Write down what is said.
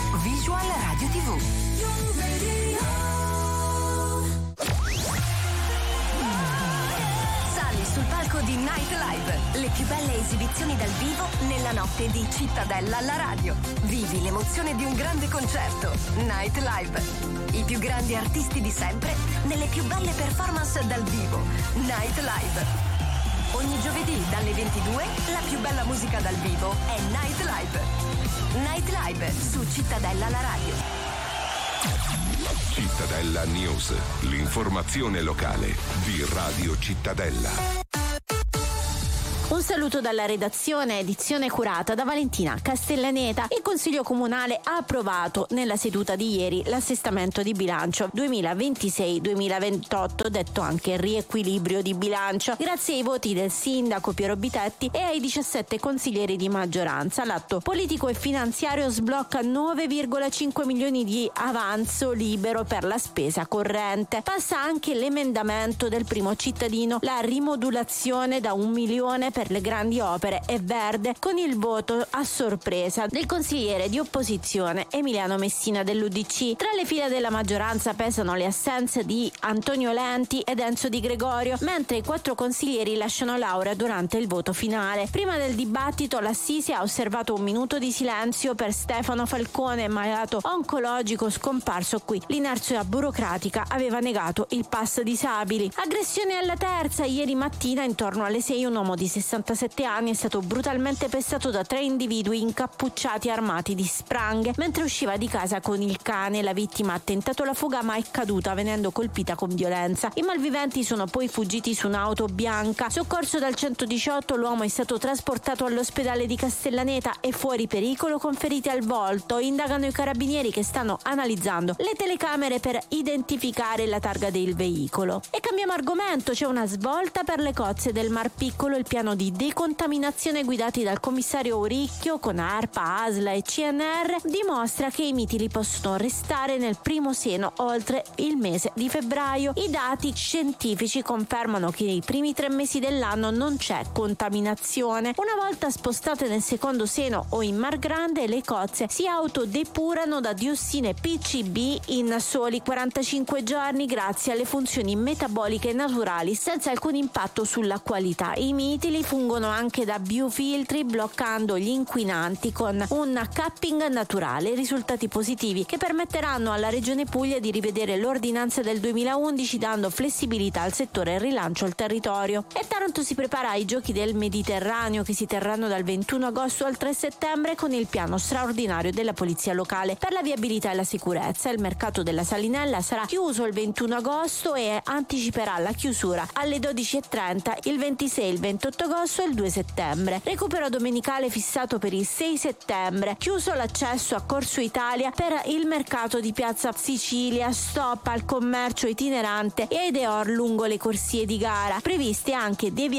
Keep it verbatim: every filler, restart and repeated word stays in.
Visual Radio tivù. Sali sul palco di Night Live, le più belle esibizioni dal vivo nella notte di Cittadella alla radio. Vivi l'emozione di un grande concerto. Night Live. I più grandi artisti di sempre nelle più belle performance dal vivo. Night Live. Ogni giovedì dalle ventidue la più bella musica dal vivo è Night Live. Night Live su Cittadella alla radio. Cittadella News, l'informazione locale di Radio Cittadella. Un saluto dalla redazione, edizione curata da Valentina Castellaneta. Il Consiglio Comunale ha approvato nella seduta di ieri l'assestamento di bilancio duemilaventisei duemilaventotto, detto anche riequilibrio di bilancio. Grazie ai voti del sindaco Piero Bitetti e ai diciassette consiglieri di maggioranza, l'atto politico e finanziario sblocca nove virgola cinque milioni di avanzo libero per la spesa corrente. Passa anche l'emendamento del primo cittadino, la rimodulazione da un milione per per le grandi opere è verde, con il voto a sorpresa del consigliere di opposizione Emiliano Messina dell'U D C. Tra le file della maggioranza pesano le assenze di Antonio Lenti ed Enzo Di Gregorio, mentre i quattro consiglieri lasciano l'aula durante il voto finale. Prima del dibattito l'Assisi ha osservato un minuto di silenzio per Stefano Falcone, malato oncologico scomparso qui. L'inerzia burocratica aveva negato il pass disabili. Aggressione alla terza. Ieri mattina intorno alle sei un uomo di sessantasette anni è stato brutalmente pestato da tre individui incappucciati armati di spranghe mentre usciva di casa con il cane. La vittima ha tentato la fuga ma è caduta venendo colpita con violenza. I malviventi sono poi fuggiti su un'auto bianca. Soccorso dal centodiciotto, l'uomo è stato trasportato all'ospedale di Castellaneta e fuori pericolo con ferite al volto. Indagano i carabinieri che stanno analizzando le telecamere per identificare la targa del veicolo. E cambiamo argomento, c'è una svolta per le cozze del Mar Piccolo. Il piano di decontaminazione guidati dal commissario Auricchio con ARPA, A S L A e C N R dimostra che i mitili possono restare nel primo seno oltre il mese di febbraio. I dati scientifici confermano che nei primi tre mesi dell'anno non c'è contaminazione. Una volta spostate nel secondo seno o in Mar Grande, le cozze si autodepurano da diossine P C B in soli quarantacinque giorni grazie alle funzioni metaboliche naturali senza alcun impatto sulla qualità. I mitili fungono anche da biofiltri bloccando gli inquinanti con un capping naturale. Risultati positivi che permetteranno alla Regione Puglia di rivedere l'ordinanza del duemilaundici dando flessibilità al settore e rilancio al territorio. E Taranto si prepara ai Giochi del Mediterraneo che si terranno dal ventuno agosto al tre settembre con il piano straordinario della Polizia Locale per la viabilità e la sicurezza. Il mercato della Salinella sarà chiuso il ventuno agosto e anticiperà la chiusura alle dodici e trenta il ventisei, il ventotto agosto e il due settembre. Recupero domenicale fissato per il sei settembre. Chiuso l'accesso a Corso Italia per il mercato di Piazza Sicilia. Stop al commercio itinerante e ai Deor lungo le corsie di gara. Previste anche deviazioni